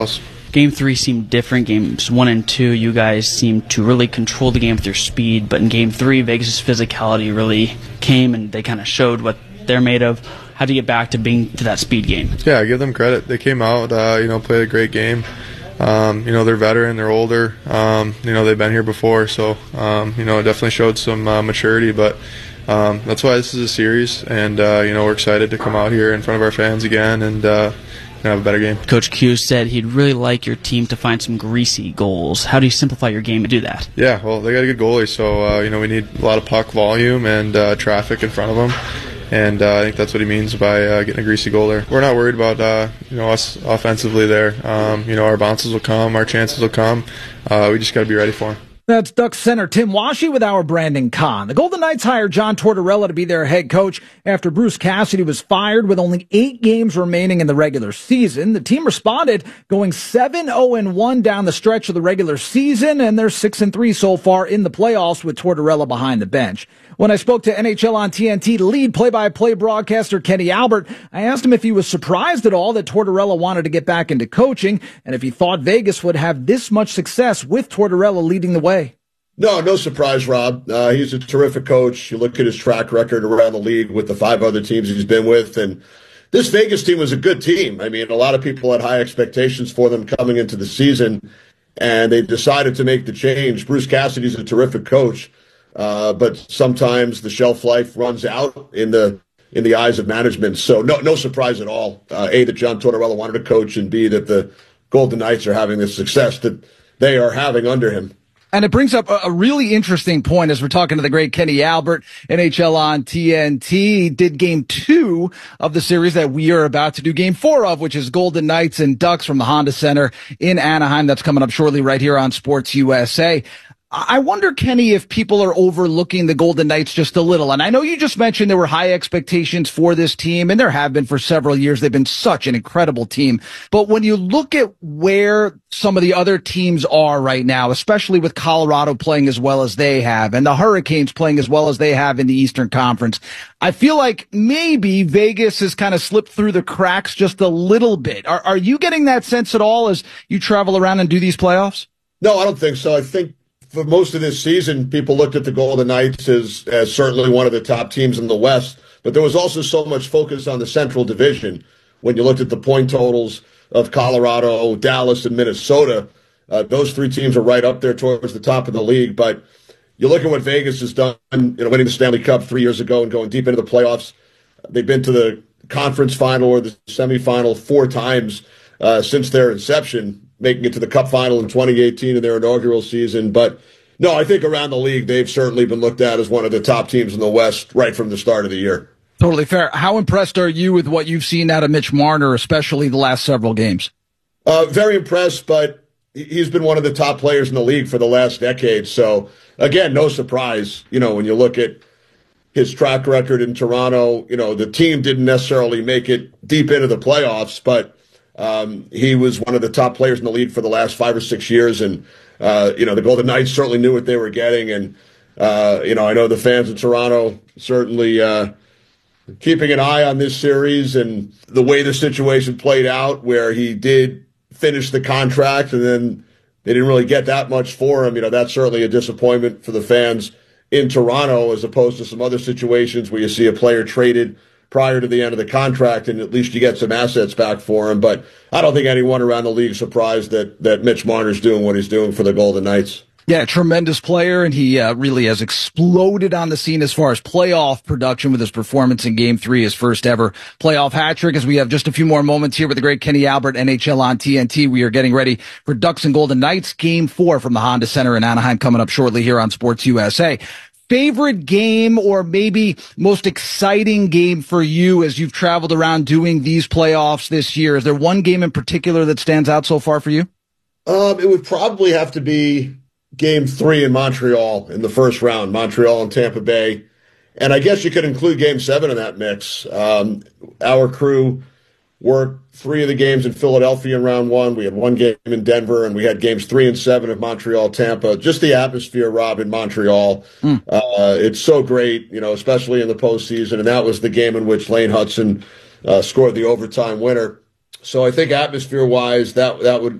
Game 3 seemed different. Games 1 and 2, you guys seemed to really control the game with your speed, but in Game 3, Vegas' physicality really came and they kind of showed what they're made of. How do you get back to being to that speed game? Yeah, I give them credit. They came out, played a great game. They're veteran, they're older. They've been here before, so it definitely showed some maturity. But that's why this is a series, and we're excited to come out here in front of our fans again and have a better game. Coach Q said he'd really like your team to find some greasy goals. How do you simplify your game to do that? Yeah, well, they got a good goalie, so we need a lot of puck volume and traffic in front of them. And I think that's what he means by getting a greasy goal there. We're not worried about us offensively there. Our bounces will come, our chances will come. We just got to be ready for them. That's Ducks center Tim Washy with our Brandon Kahn. The Golden Knights hired John Tortorella to be their head coach after Bruce Cassidy was fired with only 8 games remaining in the regular season. The team responded, going 7-0-1 down the stretch of the regular season, and they're 6-3 so far in the playoffs with Tortorella behind the bench. When I spoke to NHL on TNT lead play-by-play broadcaster Kenny Albert, I asked him if he was surprised at all that Tortorella wanted to get back into coaching and if he thought Vegas would have this much success with Tortorella leading the way. No surprise, Rob. He's a terrific coach. You look at his track record around the league with the 5 other teams he's been with, and this Vegas team was a good team. I mean, a lot of people had high expectations for them coming into the season, and they decided to make the change. Bruce Cassidy's a terrific coach. But sometimes the shelf life runs out in the eyes of management. So no surprise at all. A, that John Tortorella wanted to coach, and B, that the Golden Knights are having the success that they are having under him. And it brings up a really interesting point as we're talking to the great Kenny Albert, NHL on TNT. He did game 2 of the series that we are about to do game 4 of, which is Golden Knights and Ducks from the Honda Center in Anaheim. That's coming up shortly right here on Sports USA. I wonder, Kenny, if people are overlooking the Golden Knights just a little. And I know you just mentioned there were high expectations for this team, and there have been for several years. They've been such an incredible team. But when you look at where some of the other teams are right now, especially with Colorado playing as well as they have, and the Hurricanes playing as well as they have in the Eastern Conference, I feel like maybe Vegas has kind of slipped through the cracks just a little bit. Are you getting that sense at all as you travel around and do these playoffs? No, I don't think so. I think for most of this season, people looked at the Golden Knights as certainly one of the top teams in the West, but there was also so much focus on the Central Division. When you looked at the point totals of Colorado, Dallas, and Minnesota, those 3 teams are right up there towards the top of the league. But you look at what Vegas has done, winning the Stanley Cup 3 years ago and going deep into the playoffs. They've been to the conference final or the semifinal 4 times since their inception, making it to the Cup final in 2018 in their inaugural season. But no, I think around the league, they've certainly been looked at as one of the top teams in the West right from the start of the year. Totally fair. How impressed are you with what you've seen out of Mitch Marner, especially the last several games? Very impressed, but he's been one of the top players in the league for the last decade. So, again, no surprise, when you look at his track record in Toronto, the team didn't necessarily make it deep into the playoffs, but he was one of the top players in the league for the last 5 or 6 years. And, the Golden Knights certainly knew what they were getting. And, I know the fans in Toronto certainly keeping an eye on this series and the way the situation played out, where he did finish the contract and then they didn't really get that much for him. That's certainly a disappointment for the fans in Toronto, as opposed to some other situations where you see a player traded prior to the end of the contract, and at least you get some assets back for him. But I don't think anyone around the league is surprised that Mitch Marner's doing what he's doing for the Golden Knights. Yeah, tremendous player, and he really has exploded on the scene as far as playoff production with his performance in Game 3, his first ever playoff hat trick. As we have just a few more moments here with the great Kenny Albert, NHL on TNT, we are getting ready for Ducks and Golden Knights, Game 4 from the Honda Center in Anaheim, coming up shortly here on Sports USA. Favorite game, or maybe most exciting game for you as you've traveled around doing these playoffs this year? Is there one game in particular that stands out so far for you? It would probably have to be Game 3 in Montreal in the first round, Montreal and Tampa Bay. And I guess you could include Game 7 in that mix. Our crew worked 3 of the games in Philadelphia in round 1. We had 1 game in Denver, and we had games 3 and 7 of Montreal, Tampa. Just the atmosphere, Rob, in Montreal. It's so great, especially in the postseason. And that was the game in which Lane Hudson scored the overtime winner. So I think atmosphere-wise, that would